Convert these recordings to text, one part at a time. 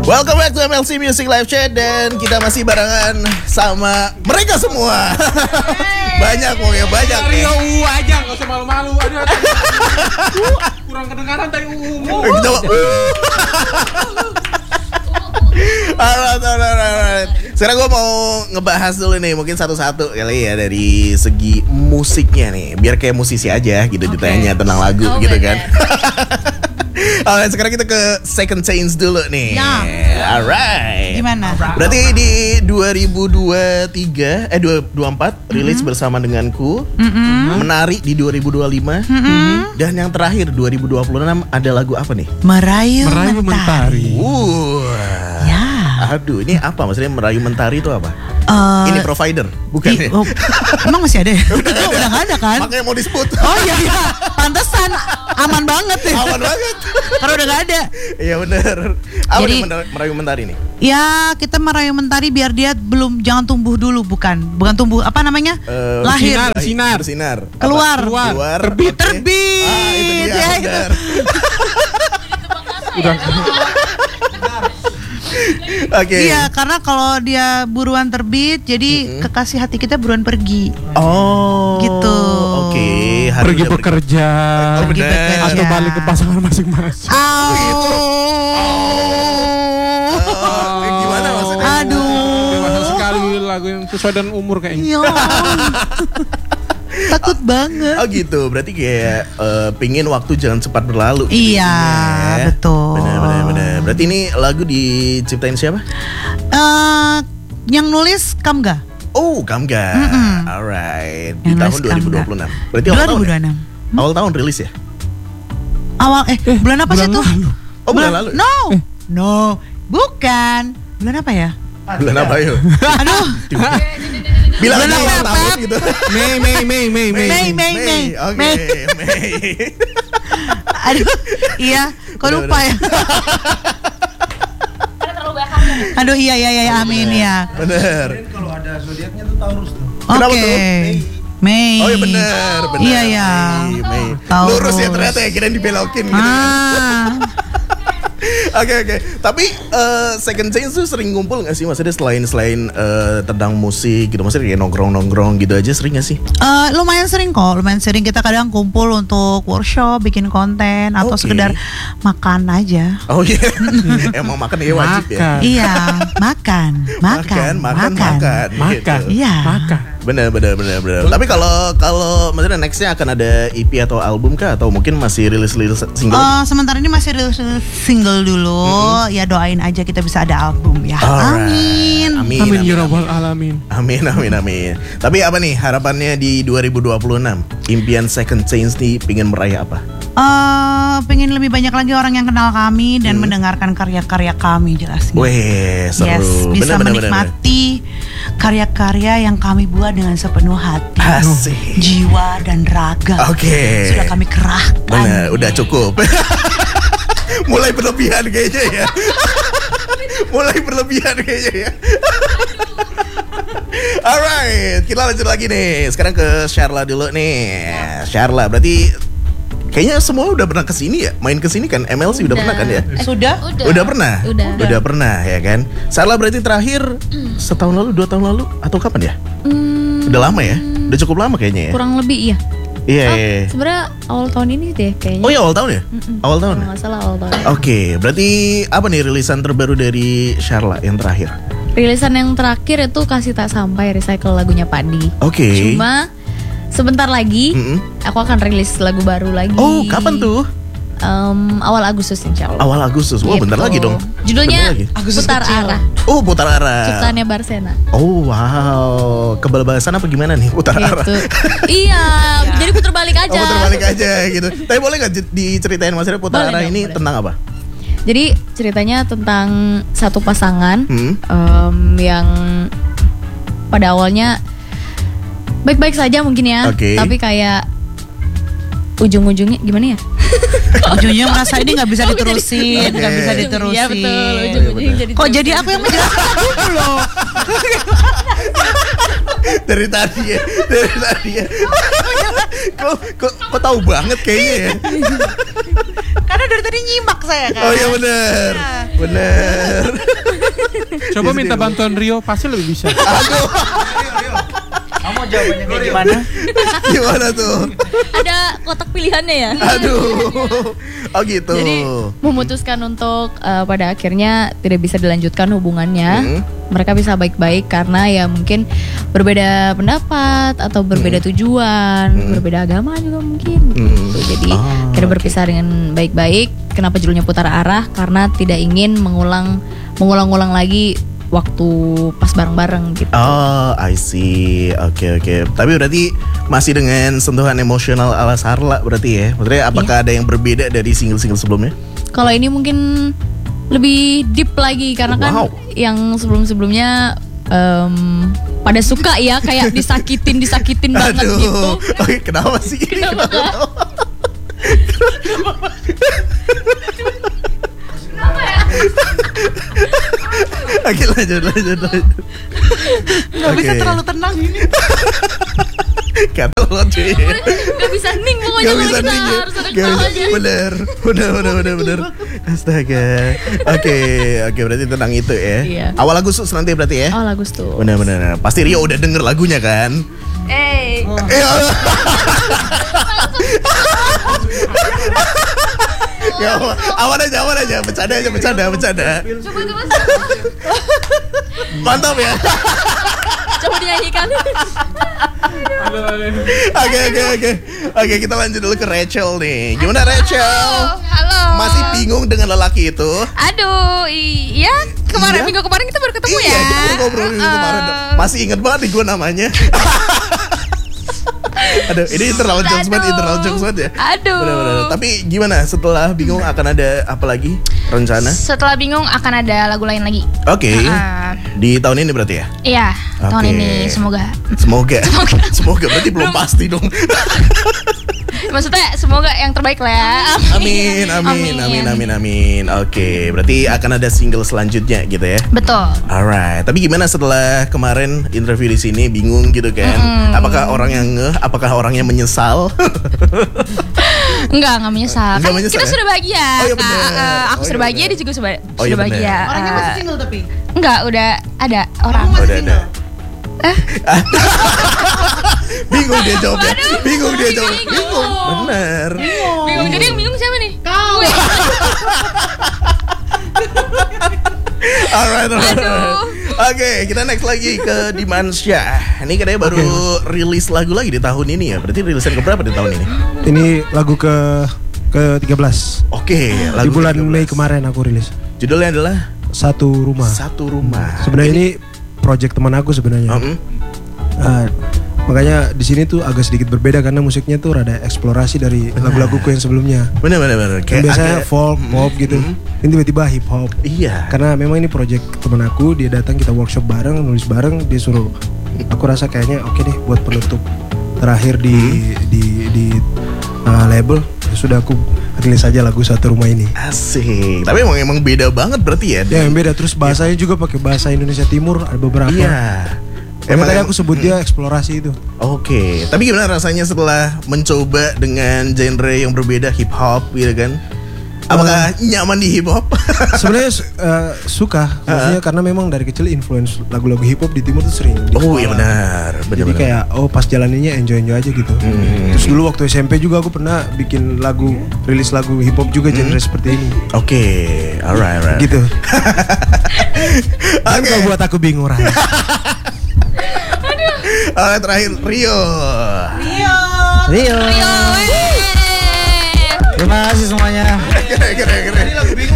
Welcome back to MLC Music Live Chat. Dan kita masih barengan sama mereka semua. Banyak pokoknya, banyak. Rio aja, gak usah malu-malu. Ada kurang kedengaran tadi Alright. Sekarang gue mau ngebahas dulu nih, mungkin satu-satu kali ya dari segi musiknya nih, biar kayak musisi aja gitu, ditanya tentang lagu gitu kan. Alright, sekarang kita ke Second Chance dulu nih. Alright. Gimana? Berarti di 2024 rilis bersama denganku. Menari di 2025. Dan yang terakhir 2026 ada lagu apa nih? Merayu Mentari. Ya. Aduh, ini apa maksudnya merayu mentari itu apa? Ini provider, bukan ya? Emang masih ada ya? Udah gak ada kan? Makanya mau disebut. Oh iya, pantesan aman banget ya. Aman banget. Karena udah gak ada. Iya benar. Apa Jadi, merayu mentari nih? Ya, kita merayu mentari biar dia jangan tumbuh dulu, bukan tumbuh, apa namanya? Lahir. Bersinar. Keluar. Terbit. Itu dia, benar. Udah. Oke. Iya, karena kalau dia buruan terbit, jadi kekasih hati kita buruan pergi. Oh. Gitu. Oke. Pergi bekerja. Oh, benar. Atau balik ke pasangan masing-masing. Gimana maksudnya? Aduh. Dewasa sekali lagu yang sesuai dengan umur kayaknya. Iya. Takut banget. Oh gitu, berarti kayak pingin waktu jangan cepat berlalu. Iya, betul. Benar. Berarti ini lagu diciptain siapa? Yang nulis Kamga. Oh, Kamga. Alright. Di Yang tahun nulis 2026. Berarti awal tahun. 2026. Awal tahun rilis ya? Bulan apa sih tuh? Oh, bulan lalu. No, bukan. Bulan apa ya? Bulan apa yuk? Aduh. Bilang Bulan awal apa? tahun gitu. Mei. Mei. Oke, Mei. Aduh, iya. Kok lupa ya? Aduh, iya, amin ya. Bener. Kalau ada zodiaknya tuh Taurus tuh. Kenapa tuh? Mei. Oh iya benar. Iya. Mei. Taurus. Lurus ya ternyata ya, kirain dibelokin gitu. Oke. Tapi Second Chance tuh sering ngumpul gak sih? Maksudnya selain tentang musik gitu, maksudnya kayak nongkrong gitu aja sering gak sih? Lumayan sering kok. Kita kadang kumpul untuk workshop, bikin konten atau sekedar makan aja. Oh iya. Emang makan ya wajib ya. Iya, makan. Gitu. Iya. Bener. Tapi kalau maksudnya nextnya akan ada EP atau album kah? Atau mungkin masih rilis single? Sementara ini masih rilis single dulu. Ya doain aja kita bisa ada album ya. Alright. Amin ya rabbal alamin. Amin. Tapi apa nih harapannya di 2026? Impian Second Chance nih pingin meraih apa? Pengen lebih banyak lagi orang yang kenal kami dan mendengarkan karya-karya kami jelasnya. Weh, seru. Yes, bisa bener. menikmati karya-karya yang kami buat dengan sepenuh hati, Asik. jiwa dan raga. Oke. Sudah kami kerahkan. Bener, udah cukup. Mulai berlebihan kayaknya ya. Alright, kita lanjut lagi nih. Sekarang ke Sharla dulu nih. Sharla, berarti kayaknya semua udah pernah kesini ya? Main kesini kan? MLC udah pernah kan ya? Sudah? Udah pernah? Udah pernah ya kan? Sharla berarti terakhir setahun lalu, 2 tahun lalu? Atau kapan ya? Udah lama ya? Udah cukup lama kayaknya ya? kurang lebih iya. Iya. Sebenarnya awal tahun ini deh kayaknya. Oh iya awal tahun ya? Awal tahun. Kalau nggak salah awal tahun. Oke, berarti apa nih rilisan terbaru dari Sharla yang terakhir? Rilisan yang terakhir itu Kasih Tak Sampai, recycle lagunya Padi. Oke. Cuma sebentar lagi aku akan rilis lagu baru lagi. Oh, kapan tuh? Awal Agustus insya Allah. Awal Agustus. Wah, bentar lagi dong. Judulnya Bentar lagi. Putar Arah. Oh, Putar Arah. Ciptaannya Barsena. Oh, wow. Kebal-balasan apa gimana nih Putar Arah? Gitu. Iya, jadi putar balik aja. Oh, putar balik aja gitu. Tapi boleh nggak diceritain maksudnya Putar Boleh Arah dong, ini boleh. tentang apa? Jadi ceritanya tentang satu pasangan yang pada awalnya baik-baik saja mungkin ya, Oke. tapi kayak ujung-ujungnya gimana ya? Ujungnya merasa ini nggak bisa diterusin, nggak bisa diterusin. Iya betul, ujung-ujungnya jadi. Kok jadi aku yang menjelaskan dulu loh? Dari tadi ya. Kok tahu banget kayaknya ya. Karena dari tadi nyimak saya kan. Oh iya bener. Bener. Coba minta bantuan Rio, pasti lebih bisa. Kamu jawabannya kayak gimana? Gimana tuh? Ada kotak pilihannya ya. Aduh. Oh gitu. Jadi memutuskan untuk pada akhirnya tidak bisa dilanjutkan hubungannya. Mereka bisa baik-baik karena ya mungkin berbeda pendapat atau berbeda tujuan, berbeda agama juga mungkin. Gitu. Jadi kita berpisah dengan baik-baik. Kenapa judulnya Putar Arah? Karena tidak ingin mengulang-ulang lagi waktu pas bareng-bareng gitu. Oh, I see. Oke. Tapi berarti masih dengan sentuhan emosional ala Sarla berarti ya? Maksudnya apakah ada yang berbeda dari single-single sebelumnya? Kalau ini mungkin lebih deep lagi karena kan yang sebelum-sebelumnya pada suka ya kayak disakitin banget gitu. Oke, kenapa sih? Kenapa? Oke, lanjut. Gak bisa terlalu tenang ini. Kata lo cuy. Gak bisa ning pokoknya Gak bisa ning ya. harus ada ketawanya. Bener. Astaga. Oke, berarti tentang itu ya. Iya. Awal Agustus nanti berarti ya. Awal Agustus. Bener. Pasti Rio udah denger lagunya kan? Ya, awan aja, bercanda. Coba. Mantap ya. Coba dinyanyikan. Oke, kita lanjut dulu ke Rachel nih. Gimana Rachel? Halo. Masih bingung dengan lelaki itu? Aduh, iya. Minggu kemarin kita baru ketemu ya. Iya, kita baru ngobrol minggu kemarin. Masih inget banget nih gue namanya. Aduh, ini internal jokes banget ya. Aduh. Bener. Tapi gimana setelah bingung akan ada apa lagi rencana? Setelah bingung akan ada lagu lain lagi. Oke. Di tahun ini berarti ya? Iya, tahun Oke. ini semoga. Semoga berarti belum pasti dong. Maksudnya semoga yang terbaik lah ya. Amin. Oke, berarti akan ada single selanjutnya gitu ya. Betul. Alright, tapi gimana setelah kemarin interview di sini bingung gitu kan? Apakah orang yang apakah orang yang menyesal? Enggak menyesal. Enggak Kan menyesal kita ya? sudah bahagia. Oh, iya bener. Aku Oh, sudah iya bahagia, bener. dia juga sudah Oh, iya bahagia. bener. Orangnya masih single tapi. Enggak, udah ada orang. Kamu masih Udah single? Bingung dia jawabnya. Bingung. Bingung. Bener. Bingung. Jadi yang bingung siapa nih? Kau. Alright. Oke, kita next lagi ke Dimansyah. Ini katanya baru rilis lagu lagi di tahun ini ya. Berarti rilisan keberapa di tahun ini? Ini lagu ke-13. Oke, Di lagu bulan 13. Mei kemarin aku rilis. Judulnya adalah Satu Rumah. Satu Rumah. Sebenarnya ini project teman aku sebenarnya. Makanya di sini tuh agak sedikit berbeda karena musiknya tuh rada eksplorasi dari lagu-laguku yang sebelumnya. Bener. Yang biasanya folk, pop gitu. Ini tiba-tiba hip hop. Iya. Karena memang ini project teman aku, dia datang kita workshop bareng, nulis bareng, dia suruh. Aku rasa kayaknya oke deh buat penutup terakhir di label. Ya sudah aku rilis aja lagu Satu Rumah ini. Asik. Tapi emang beda banget berarti ya. Ya yang beda, terus bahasanya juga pakai bahasa Indonesia Timur ada beberapa. Iya. Emang tadi aku sebut dia eksplorasi itu. Oke. Tapi gimana rasanya setelah mencoba dengan genre yang berbeda hip hop gitu kan? Apakah nyaman di hip hop? Sebenarnya suka, maksudnya karena memang dari kecil influence lagu-lagu hip hop di timur tuh sering. Oh iya benar. Jadi kayak pas jalaninnya enjoy aja gitu. Terus dulu waktu SMP juga aku pernah bikin rilis lagu hip hop juga genre seperti ini. Oke, alright. Gitu. Dan kau buat aku bingung Ray. Terakhir Rio. Terima kasih semuanya. Keren. Lagu bingung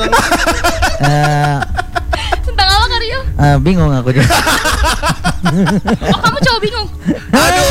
Tentang apa Kak Rio? Bingung aku juga. Oh, kamu cowok bingung. Aduh.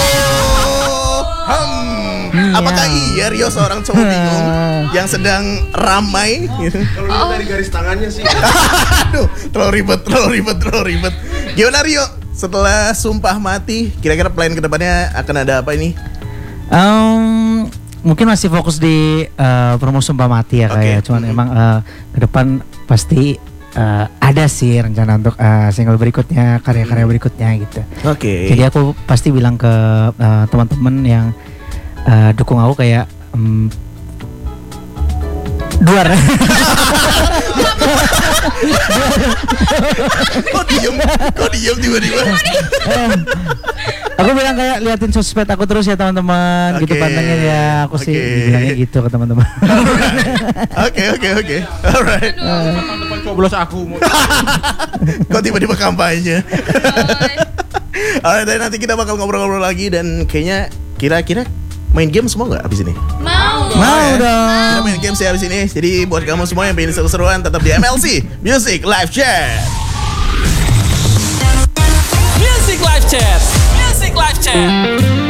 Apakah iya Rio seorang cowok bingung yang sedang ramai? Kalau dari garis tangannya sih. Aduh, terlalu ribet. Gimana Rio? Setelah Sumpah Mati, kira-kira plan kedepannya akan ada apa ini? Mungkin masih fokus di promo Sumpah Mati ya kayak. Cuman emang ke depan pasti ada sih rencana untuk single berikutnya, karya-karya berikutnya gitu. Oke. Jadi aku pasti bilang ke teman-teman yang dukung aku kayak duar. diem tiba-tiba. Aku bilang kayak liatin sosmed aku terus ya teman-teman, gitu Oke. pantengin ya. Aku sih Oke. bilangnya gitu ke teman-teman. Oke. Alright. Tahun depan coblos aku mau. Kok tiba-tiba kampanye? Alright, dan nanti kita bakal ngobrol-ngobrol lagi dan kayaknya kira-kira main game semua nggak abis ini? Mau. Mau dong. Kita main game sih abis ini. Jadi buat kamu semua yang pengen seru-seruan tetap di MLC Music Live Chat. Music Live Chat. Music Live Chat.